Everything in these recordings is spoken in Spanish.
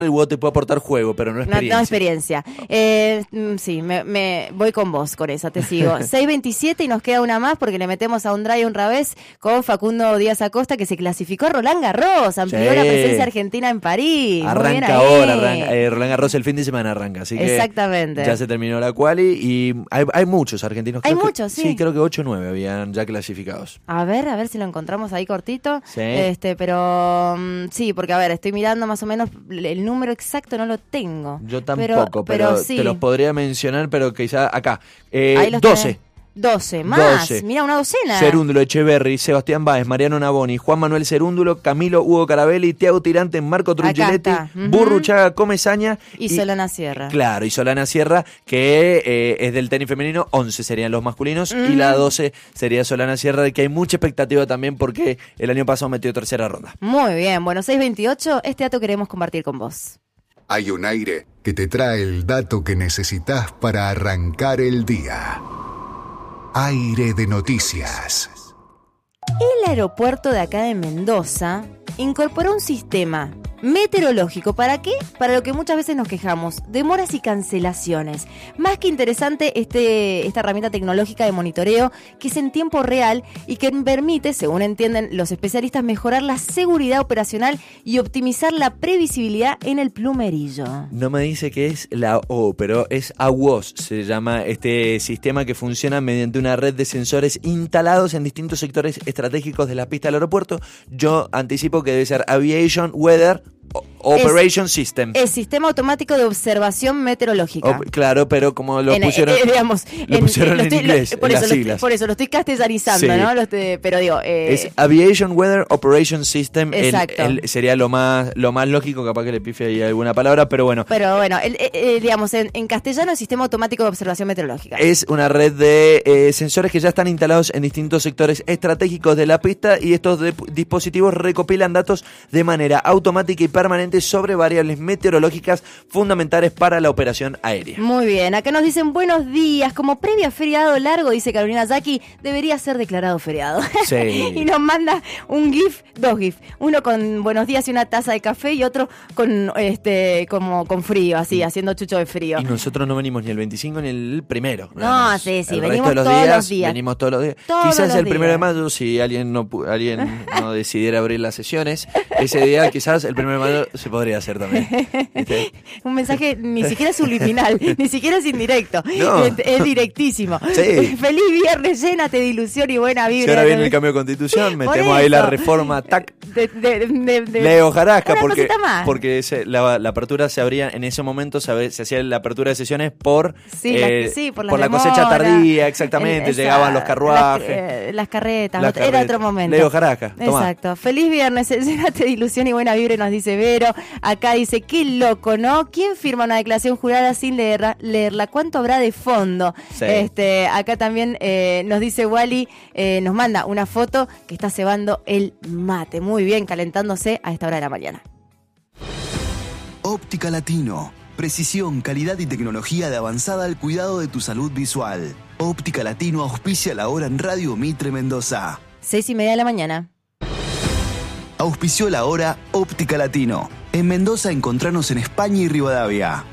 o te puede aportar juego, pero no experiencia. No experiencia. Sí, me voy con vos con esa, te sigo. 6:27 y nos queda una más porque le metemos a un drive un revés con Facundo Díaz Acosta, que se clasificó a Roland Garros, amplió la presencia argentina en París. Arranca ahora, Roland Garros el fin de semana arranca, así que exactamente. Ya se terminó la quali y hay muchos argentinos. Hay muchos, sí. Sí, creo que 8 o 9 habían ya clasificados. A ver si lo encontramos ahí cortito. Sí. Pero sí, porque a ver, estoy mirando más o menos el número exacto, no lo tengo. Yo tampoco, pero sí. Te los podría mencionar, pero quizá acá. Ahí los 12. 12, más, 12. Mira, una docena. Cerúndulo, Echeverri, Sebastián Báez, Mariano Navoni, Juan Manuel Cerúndulo, Camilo Hugo Carabelli, Tiago Tirante, Marco Trungelliti, Burruchaga Comesaña y Solana Sierra. Claro, y Solana Sierra, que es del tenis femenino, 11 serían los masculinos, y la 12 sería Solana Sierra, de que hay mucha expectativa también porque el año pasado metió tercera ronda. Muy bien, bueno, 6:28, este dato queremos compartir con vos. Hay un aire que te trae el dato que necesitas para arrancar el día. Aire de noticias. El aeropuerto de acá de Mendoza incorporó un sistema meteorológico. ¿Para qué? Para lo que muchas veces nos quejamos, demoras y cancelaciones. Más que interesante esta herramienta tecnológica de monitoreo que es en tiempo real y que permite, según entienden los especialistas, mejorar la seguridad operacional y optimizar la previsibilidad en el plumerillo. No me dice que es la O, pero es AWOS, se llama este sistema que funciona mediante una red de sensores instalados en distintos sectores estratégicos de la pista del aeropuerto. Yo anticipo que debe ser Aviation Weather Operation System. Es sistema automático de observación meteorológica. Claro, pero como lo pusieron, lo pusieron en inglés, por las siglas. Por eso lo estoy castellanizando, sí. ¿no? Pero digo... es Aviation Weather Operation System. Exacto. Sería lo más lógico, capaz que le pifie ahí alguna palabra, pero bueno. Pero bueno, digamos, en castellano es sistema automático de observación meteorológica. Es una red de sensores que ya están instalados en distintos sectores estratégicos de la pista y estos dispositivos recopilan datos de manera automática y permanente sobre variables meteorológicas fundamentales para la operación aérea. Muy bien, acá nos dicen buenos días, como previa a feriado largo, dice Carolina Zaki, debería ser declarado feriado. Sí. Y nos manda un GIF, 2 GIF, uno con buenos días y una taza de café y otro con como con frío, así, haciendo chucho de frío. Y nosotros no venimos ni el 25 ni el primero. No, sí, venimos todos los días. Venimos todos los días. Todos quizás los el 1 de días. mayo, si alguien no decidiera abrir las sesiones, ese día quizás el 1 de mayo se podría hacer también. ¿Viste? Un mensaje ni siquiera subliminal, ni siquiera es indirecto, No. es directísimo. Sí. Feliz viernes, llénate de ilusión y buena vibra. Si ahora viene el cambio de constitución, metemos ahí la reforma, tac. De Leo Jarasca, una cosita más. porque la apertura se abría, en ese momento se hacía la apertura de sesiones por la cosecha tardía, exactamente, llegaban los carruajes. Las carretas, era otro momento. Leo Jarasca, tomá. Exacto. Feliz viernes, llénate de ilusión y buena vibra, nos dice Vero. Acá dice, qué loco, ¿no? ¿Quién firma una declaración jurada sin leerla? ¿Cuánto habrá de fondo? Sí. Acá también nos dice Wally, nos manda una foto que está cebando el mate. Muy bien, calentándose a esta hora de la mañana. Óptica Latino. Precisión, calidad y tecnología de avanzada al cuidado de tu salud visual. Óptica Latino auspicia la hora en Radio Mitre Mendoza. 6:30 de la mañana. Auspició la hora Óptica Latino. En Mendoza encontranos en España y Rivadavia.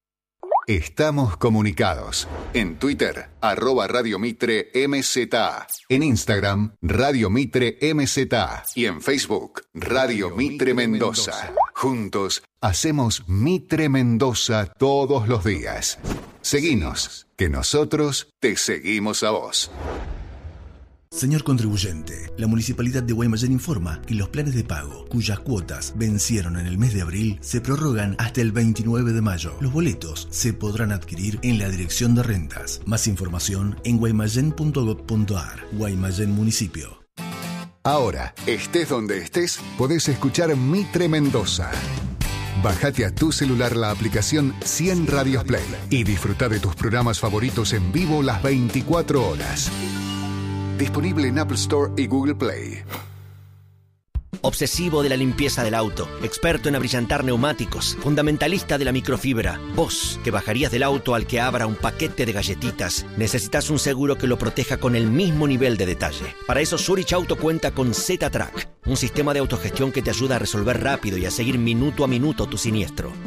Estamos comunicados. En Twitter, @Radio Mitre MZA. En Instagram, Radio Mitre MZA. Y en Facebook, Radio Mitre Mendoza. Juntos, hacemos Mitre Mendoza todos los días. Seguinos, que nosotros te seguimos a vos. Señor contribuyente, la Municipalidad de Guaymallén informa que los planes de pago, cuyas cuotas vencieron en el mes de abril, se prorrogan hasta el 29 de mayo. Los boletos se podrán adquirir en la Dirección de Rentas. Más información en guaymallén.gov.ar. Guaymallén Municipio. Ahora, estés donde estés, podés escuchar Mitre Mendoza. Bájate a tu celular la aplicación 100 Radios Play y disfruta de tus programas favoritos en vivo las 24 horas. Disponible en Apple Store y Google Play. obsesivo de la limpieza del auto, experto en abrillantar neumáticos, fundamentalista de la microfibra. Vos, que bajarías del auto al que abra un paquete de galletitas, necesitas un seguro que lo proteja con el mismo nivel de detalle. Para eso Zurich Auto cuenta con Z-Track, un sistema de autogestión que te ayuda a resolver rápido y a seguir minuto a minuto tu siniestro.